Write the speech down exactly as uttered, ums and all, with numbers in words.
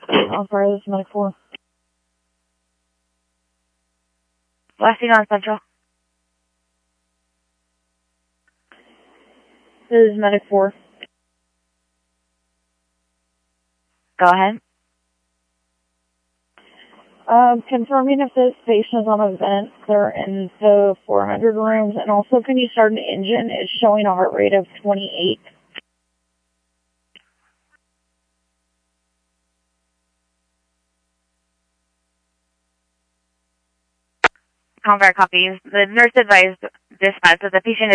I'm sorry, this is Medic four. Blasting on Central. This is Medic four. Go ahead. Um, confirming if this patient is on a vent, they're in the four hundred rooms, and also can you start an engine? It's showing a heart rate of twenty-eight. Convert copies. The nurse advised dispatch that the patient is